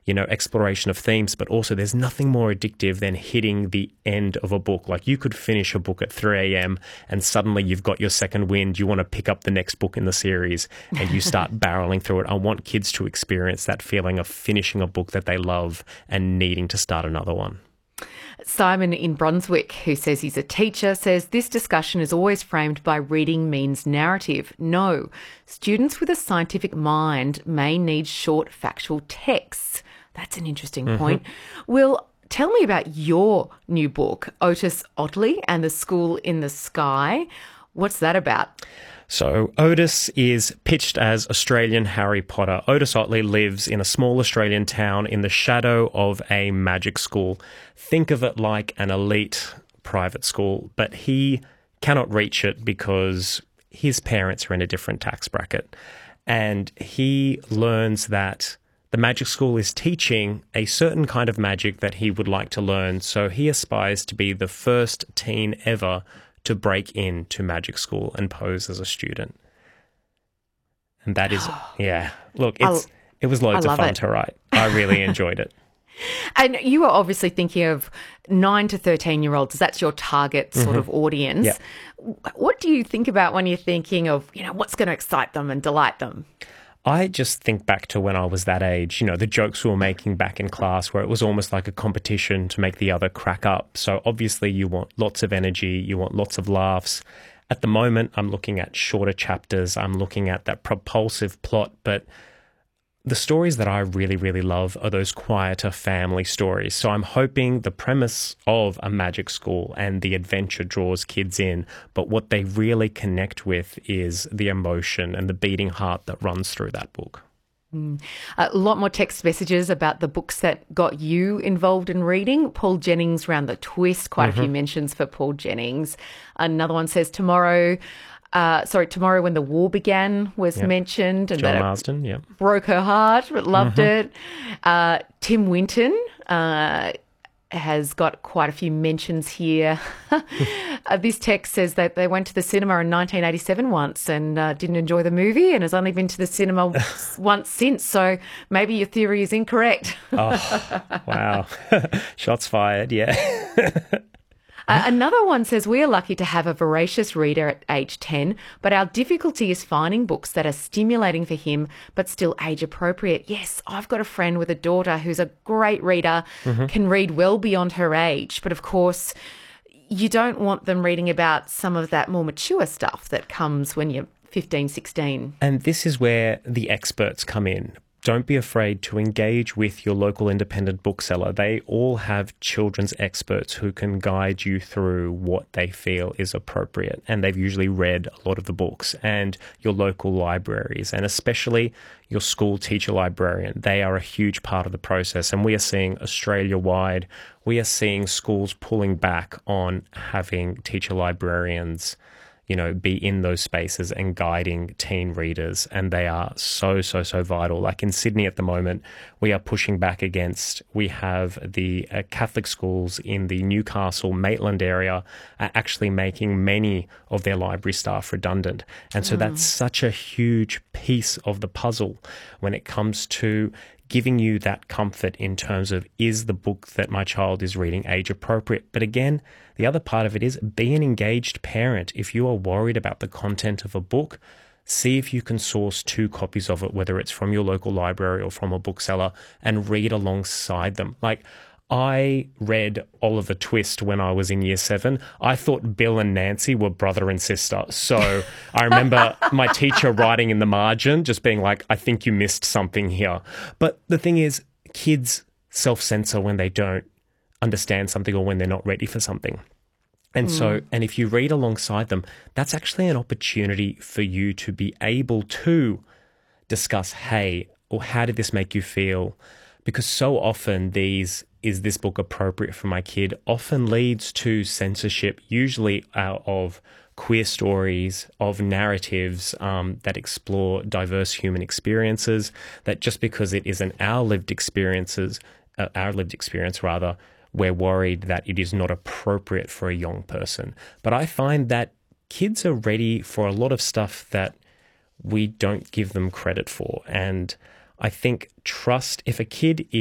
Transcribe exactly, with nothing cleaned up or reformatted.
you know, exploration of themes, but also there's nothing more addictive than hitting the end of a book. Like you could finish a book at three a.m. and suddenly you've got your second wind. You want to pick up the next book in the series and you start barreling through it. I want kids to experience that feeling of finishing a book that they love and needing to start another one. Simon in Brunswick, who says he's a teacher, says this discussion is always framed by reading means narrative. No, students with a scientific mind may need short factual texts. That's an interesting mm-hmm. point. Will, tell me about your new book, Otis Ottley and the School in the Sky. What's that about? So Otis is pitched as Australian Harry Potter. Otis Ottley lives in a small Australian town in the shadow of a magic school. Think of it like an elite private school, but he cannot reach it because his parents are in a different tax bracket. And he learns that the magic school is teaching a certain kind of magic that he would like to learn. So he aspires to be the first teen ever to break into magic school and pose as a student. And that is, yeah, look, it's, it was loads of fun it. to write. I really enjoyed it. And you were obviously thinking of nine to thirteen-year-olds. That's your target sort mm-hmm. of audience. Yep. What do you think about when you're thinking of, you know, what's going to excite them and delight them? I just think back to when I was that age, you know, the jokes we were making back in class where it was almost like a competition to make the other crack up. So obviously you want lots of energy, you want lots of laughs. At the moment, I'm looking at shorter chapters. I'm looking at that propulsive plot, but the stories that I really, really love are those quieter family stories. So I'm hoping the premise of a magic school and the adventure draws kids in, but what they really connect with is the emotion and the beating heart that runs through that book. Mm. A lot more text messages about the books that got you involved in reading. Paul Jennings, Round the Twist, quite mm-hmm. a few mentions for Paul Jennings. Another one says Tomorrow... Uh, sorry, Tomorrow When the War Began was yep. mentioned. And John that Marsden, yeah. Broke her heart, but loved mm-hmm. it. Uh, Tim Winton uh, has got quite a few mentions here. uh, this text says that they went to the cinema in nineteen eighty-seven once and uh, didn't enjoy the movie and has only been to the cinema once since. So maybe your theory is incorrect. Oh, wow. Shots fired, yeah. Uh, another one says, we are lucky to have a voracious reader at age ten, but our difficulty is finding books that are stimulating for him but still age appropriate. Yes, I've got a friend with a daughter who's a great reader, mm-hmm. can read well beyond her age, but of course you don't want them reading about some of that more mature stuff that comes when you're fifteen, sixteen. And this is where the experts come in. Don't be afraid to engage with your local independent bookseller. They all have children's experts who can guide you through what they feel is appropriate. And they've usually read a lot of the books. And your local libraries, and especially your school teacher librarian, they are a huge part of the process. And we are seeing Australia-wide, we are seeing schools pulling back on having teacher librarians, you know, be in those spaces and guiding teen readers. And they are so, so, so vital. Like in Sydney at the moment, we are pushing back against, we have the uh, Catholic schools in the Newcastle, Maitland area are actually making many of their library staff redundant. And so mm. that's such a huge piece of the puzzle when it comes to giving you that comfort in terms of, is the book that my child is reading age appropriate? But again, the other part of it is be an engaged parent. If you are worried about the content of a book, see if you can source two copies of it, whether it's from your local library or from a bookseller, and read alongside them. Like, I read Oliver Twist when I was in year seven. I thought Bill and Nancy were brother and sister. So I remember my teacher writing in the margin, just being like, I think you missed something here. But the thing is, kids self-censor when they don't understand something or when they're not ready for something. And mm. so, and if you read alongside them, that's actually an opportunity for you to be able to discuss, hey, or how did this make you feel? Because so often these, is this book appropriate for my kid, often leads to censorship, usually uh, of queer stories, of narratives um, that explore diverse human experiences, that just because it isn't our lived experiences, uh, our lived experience rather, we're worried that it is not appropriate for a young person. But I find that kids are ready for a lot of stuff that we don't give them credit for. And I think trust, if a kid